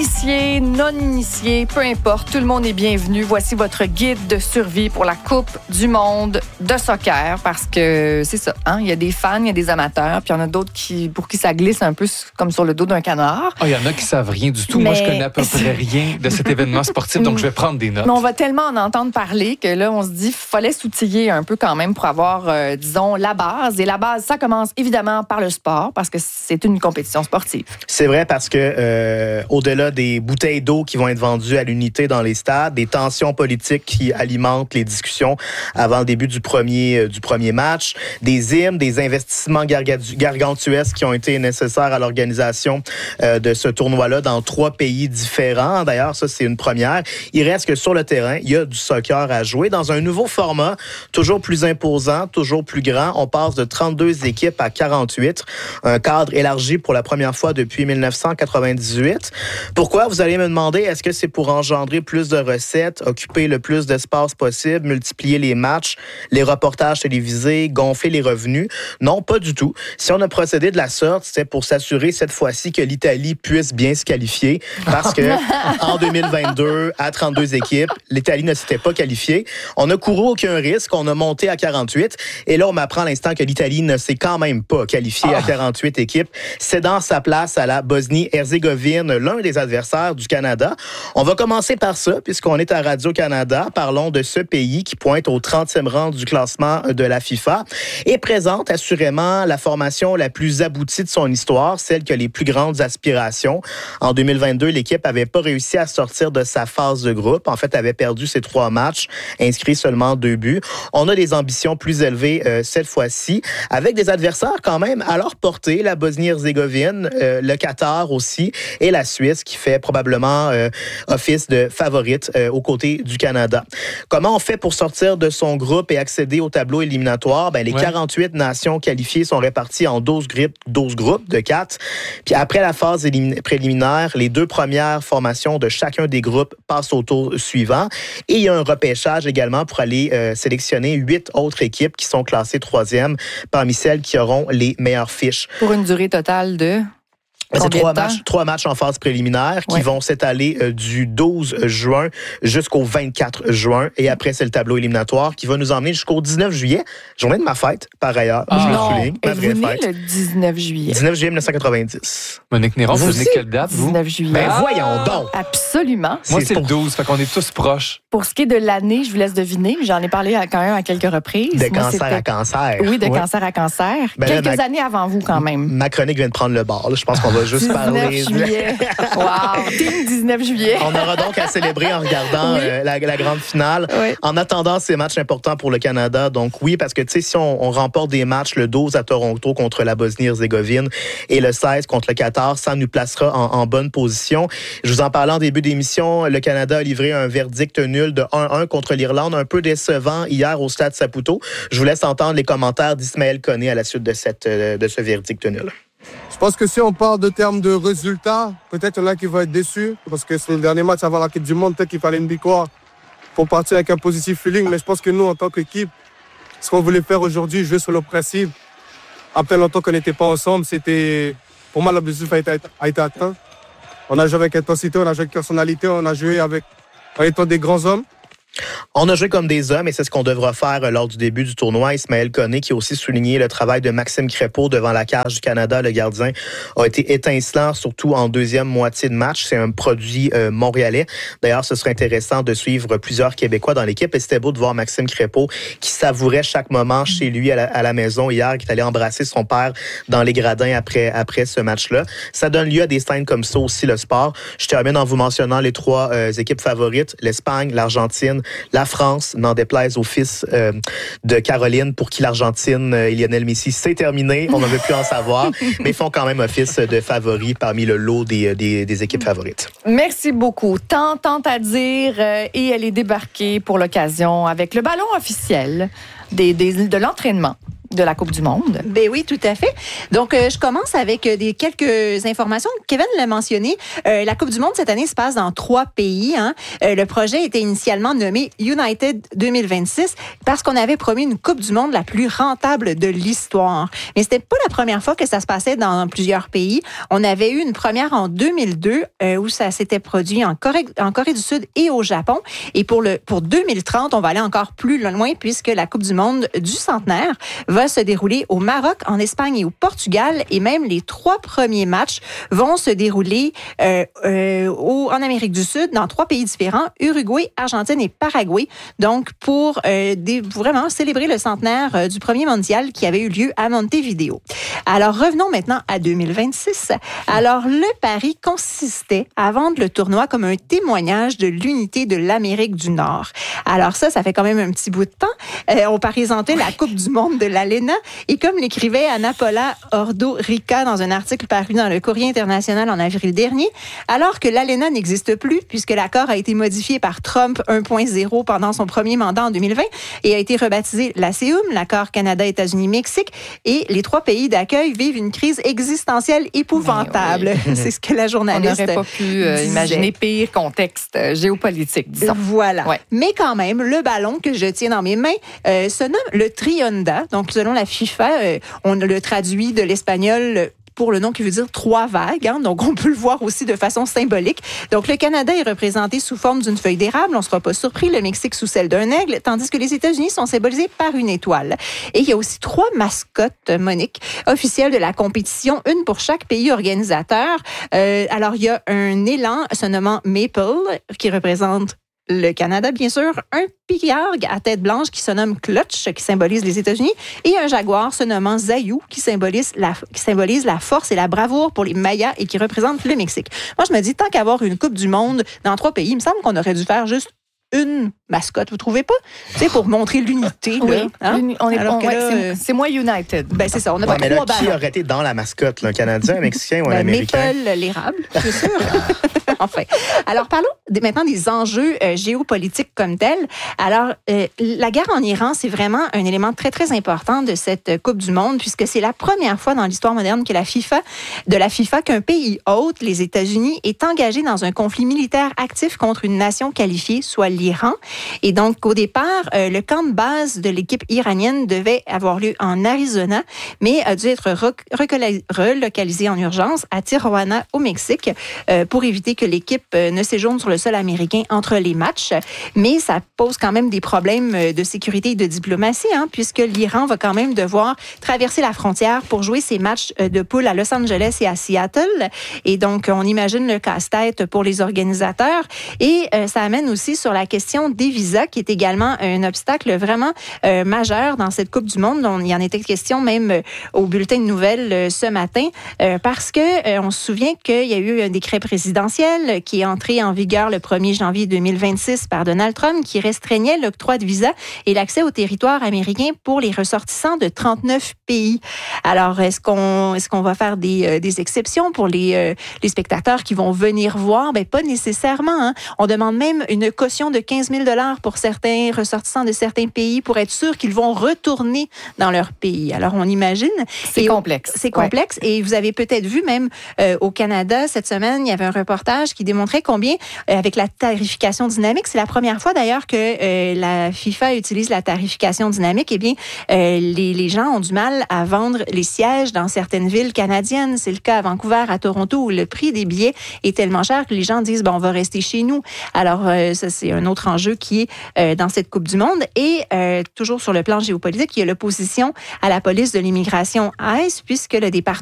Initiés, non-initiés, peu importe, tout le monde est bienvenu. Voici votre guide de survie pour la Coupe du monde de soccer, parce que c'est ça, hein? Il y a des fans, il y a des amateurs, puis il y en a d'autres pour qui ça glisse un peu comme sur le dos d'un canard. Il y en a qui savent rien du tout. Moi, je connais à peu près rien de cet événement sportif, donc je vais prendre des notes. Mais on va tellement en entendre parler que là, on se dit, fallait s'outiller un peu quand même pour avoir, disons, la base. Et la base, ça commence évidemment par le sport, parce que c'est une compétition sportive. C'est vrai, parce que au-delà des bouteilles d'eau qui vont être vendues à l'unité dans les stades, des tensions politiques qui alimentent les discussions avant le début du premier match, des hymnes, des investissements gargantuesques qui ont été nécessaires à l'organisation de ce tournoi-là dans 3 pays différents. D'ailleurs, ça, c'est une première. Il reste que sur le terrain, il y a du soccer à jouer dans un nouveau format, toujours plus imposant, toujours plus grand. On passe de 32 équipes à 48. Un cadre élargi pour la première fois depuis 1998. Pourquoi? Vous allez me demander, est-ce que c'est pour engendrer plus de recettes, occuper le plus d'espace possible, multiplier les matchs, les reportages télévisés, gonfler les revenus? Non, pas du tout. Si on a procédé de la sorte, c'est pour s'assurer cette fois-ci que l'Italie puisse bien se qualifier, parce que en 2022, à 32 équipes, l'Italie ne s'était pas qualifiée. On a couru aucun risque, on a monté à 48, et là, on m'apprend à l'instant que l'Italie ne s'est quand même pas qualifiée à 48 équipes, cédant sa place à la Bosnie-Herzégovine, l'un des adversaires du Canada. On va commencer par ça, puisqu'on est à Radio-Canada. Parlons de ce pays qui pointe au 30e rang du classement de la FIFA et présente assurément la formation la plus aboutie de son histoire, celle qui a les plus grandes aspirations. En 2022, l'équipe n'avait pas réussi à sortir de sa phase de groupe. En fait, avait perdu ses 3 matchs, inscrit seulement 2 buts. On a des ambitions plus élevées cette fois-ci, avec des adversaires quand même à leur portée, la Bosnie-Herzégovine, le Qatar aussi, et la Suisse qui fait probablement office de favorite aux côtés du Canada. Comment on fait pour sortir de son groupe et accéder au tableau éliminatoire? Les 48 nations qualifiées sont réparties en 12 groupes de 4. Puis après la phase préliminaire, les 2 premières formations de chacun des groupes passent au tour suivant. Et il y a un repêchage également pour aller sélectionner 8 autres équipes qui sont classées 3e parmi celles qui auront les meilleures fiches. Pour une durée totale de... C'est 3 matchs en phase préliminaire qui vont s'étaler du 12 juin jusqu'au 24 juin. Et après, c'est le tableau éliminatoire qui va nous emmener jusqu'au 19 juillet, journée de ma fête, par ailleurs. Je le souligne. Ma vraie fête. Le 19 juillet. 19 juillet 1990. Monique Néron, vous venez quelle date, vous? 19 juillet. Voyons donc! Absolument. Moi, c'est le 12, fait qu'on est tous proches. Pour ce qui est de l'année, je vous laisse deviner, j'en ai parlé quand même à quelques reprises. De cancer à cancer. Oui, de cancer à cancer. Quelques années avant vous, quand même. Ma chronique vient de prendre le bord. Là. Je pense qu'on va juste 19 parler. Juillet. Wow! Team 19 juillet. On aura donc à célébrer en regardant la grande finale. Oui. En attendant ces matchs importants pour le Canada. Donc oui, parce que tu sais, si on remporte des matchs le 12 à Toronto contre la Bosnie-Herzégovine et le 16 contre le Qatar, ça nous placera en bonne position. Je vous en parlais en début d'émission, le Canada a livré un verdict nul de 1-1 contre l'Irlande, un peu décevant hier au Stade Saputo. Je vous laisse entendre les commentaires d'Ismaël Koné à la suite de ce verdict nul. Je pense que si on parle de termes de résultats, peut-être il y en a qui vont être déçus, parce que c'est le dernier match avant la Coupe du Monde, peut-être qu'il fallait une victoire pour partir avec un positif feeling, mais je pense que nous, en tant qu'équipe, ce qu'on voulait faire aujourd'hui, jouer sur le principe, après longtemps qu'on n'était pas ensemble, pour moi, l'objectif a été atteint. On a joué avec intensité, on a joué avec personnalité, on a joué en étant des grands hommes. On a joué comme des hommes et c'est ce qu'on devra faire lors du début du tournoi. Ismaël Koné, qui a aussi souligné le travail de Maxime Crépeau devant la cage du Canada, le gardien, a été étincelant, surtout en deuxième moitié de match. C'est un produit montréalais. D'ailleurs, ce serait intéressant de suivre plusieurs Québécois dans l'équipe et c'était beau de voir Maxime Crépeau qui savourait chaque moment chez lui à la maison hier, qui est allé embrasser son père dans les gradins après ce match-là. Ça donne lieu à des scènes comme ça aussi, le sport. Je termine en vous mentionnant les 3 équipes favorites, l'Espagne, l'Argentine, la France, n'en déplaise au fils de Caroline, pour qui l'Argentine et Lionel Messi, c'est terminé. On ne veut plus en savoir, mais font quand même office de favoris parmi le lot des équipes favorites. Merci beaucoup. Tant à dire, et elle est débarquée pour l'occasion avec le ballon officiel de l'entraînement de la Coupe du Monde. Ben oui, tout à fait. Donc, je commence avec quelques informations. Kevin l'a mentionné. La Coupe du Monde, cette année, se passe dans 3 pays. Hein. Le projet était initialement nommé United 2026 parce qu'on avait promis une Coupe du Monde la plus rentable de l'histoire. Mais c'était pas la première fois que ça se passait dans plusieurs pays. On avait eu une première en 2002 où ça s'était produit en Corée du Sud et au Japon. Et pour 2030, on va aller encore plus loin puisque la Coupe du Monde du centenaire va se dérouler au Maroc, en Espagne et au Portugal. Et même les 3 premiers matchs vont se dérouler en Amérique du Sud, dans 3 pays différents, Uruguay, Argentine et Paraguay. Donc, pour vraiment célébrer le centenaire du premier mondial qui avait eu lieu à Montevideo. Alors, revenons maintenant à 2026. Alors, le pari consistait à vendre le tournoi comme un témoignage de l'unité de l'Amérique du Nord. Alors ça fait quand même un petit bout de temps. On présentait la Coupe du monde de l'ALENA et comme l'écrivait Anna Paula Ordorica dans un article paru dans le Courrier international en avril dernier, alors que l'ALENA n'existe plus puisque l'accord a été modifié par Trump 1.0 pendant son premier mandat en 2020 et a été rebaptisé l'ASEUM, l'accord Canada-États-Unis-Mexique, et les 3 pays d'accueil vivent une crise existentielle épouvantable. Oui. C'est ce que la journaliste On n'aurait pas pu imaginer pire contexte géopolitique, disons. Voilà. Ouais. Mais quand même, le ballon que je tiens dans mes mains se nomme le Trionda. Donc, selon la FIFA, on le traduit de l'espagnol pour le nom qui veut dire 3 vagues. Hein? Donc, on peut le voir aussi de façon symbolique. Donc, le Canada est représenté sous forme d'une feuille d'érable. On ne sera pas surpris. Le Mexique sous celle d'un aigle, tandis que les États-Unis sont symbolisés par une étoile. Et il y a aussi 3 mascottes, Monique, officielles de la compétition, une pour chaque pays organisateur. Alors, il y a un élan se nommant Maple, qui représente le Canada, bien sûr, un pigargue à tête blanche qui se nomme Clutch, qui symbolise les États-Unis, et un jaguar se nommant Zayou, qui symbolise la force et la bravoure pour les Mayas et qui représente le Mexique. Moi, je me dis, tant qu'avoir une Coupe du monde dans 3 pays, il me semble qu'on aurait dû faire juste une mascotte, vous trouvez pas? Tu sais, pour montrer l'unité. Oui, là, hein? C'est moins United. Ben, c'est ça, on a pas 3 ballons. Qui aurait été dans la mascotte, un Canadien, un Mexicain ou un Américain? Maple, l'érable, c'est sûr. Enfin. Alors, parlons maintenant des enjeux géopolitiques comme tels. Alors, la guerre en Iran, c'est vraiment un élément très, très important de cette Coupe du monde, puisque c'est la première fois dans l'histoire moderne que la FIFA qu'un pays hôte, les États-Unis, est engagé dans un conflit militaire actif contre une nation qualifiée, soit l'Iran. Et donc, au départ, le camp de base de l'équipe iranienne devait avoir lieu en Arizona, mais a dû être relocalisé en urgence à Tijuana, au Mexique, pour éviter que l'équipe ne séjourne sur le sol américain entre les matchs. Mais ça pose quand même des problèmes de sécurité et de diplomatie, hein, puisque l'Iran va quand même devoir traverser la frontière pour jouer ses matchs de poule à Los Angeles et à Seattle. Et donc, on imagine le casse-tête pour les organisateurs. Et ça amène aussi sur la question des visas, qui est également un obstacle vraiment majeur dans cette Coupe du monde. Il y en était question même au bulletin de nouvelles ce matin, parce que on se souvient qu'il y a eu un décret présidentiel qui est entré en vigueur le 1er janvier 2026 par Donald Trump, qui restreignait l'octroi de visas et l'accès au territoire américain pour les ressortissants de 39 pays. Alors, est-ce qu'on va faire des exceptions pour les spectateurs qui vont venir voir? Ben, pas nécessairement. Hein. On demande même une caution de 15 000 $ pour certains ressortissants de certains pays pour être sûr qu'ils vont retourner dans leur pays. Alors, on imagine. C'est complexe. C'est complexe. Ouais. Et vous avez peut-être vu même au Canada, cette semaine, il y avait un reportage qui démontrait combien, avec la tarification dynamique, c'est la première fois d'ailleurs que la FIFA utilise la tarification dynamique, eh bien, les gens ont du mal à vendre les sièges dans certaines villes canadiennes. C'est le cas à Vancouver, à Toronto, où le prix des billets est tellement cher que les gens disent, on va rester chez nous. Alors, ça, c'est un autre enjeu qui est dans cette Coupe du monde. Et toujours sur le plan géopolitique, il y a l'opposition à la police de l'immigration ICE, puisque le département